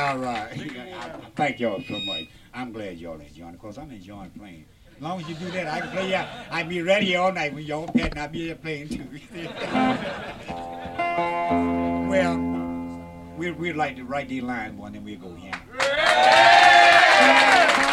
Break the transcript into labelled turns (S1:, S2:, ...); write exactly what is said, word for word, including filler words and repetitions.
S1: All right. Thank y'all so much. I'm glad y'all enjoying it, because I'm enjoying playing. As long as you do that, I can play. Yeah, I be ready all night when y'all pet, and I'll be here playing too. Well, we'd, we'd like to write these lines one, then we'll go here.